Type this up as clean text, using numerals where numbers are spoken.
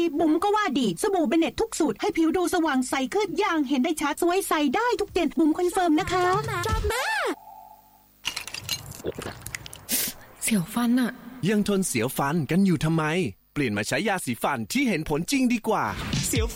บุ๋มก็ว่าดีสบู่เบเน็ตทุกสูตรให้ผิวดูสว่างใสขึ้นอย่างเห็นได้ชัดสวยใสได้ทุกเดือนบุ๋มคอนเฟิร์มนะคะชอบมากเสียวฟันอะยังทนเสียวฟันกันอยู่ทำไมเปลี่ยนมาใช้ยาสีฟันที่เห็นผลจริงดีกว่า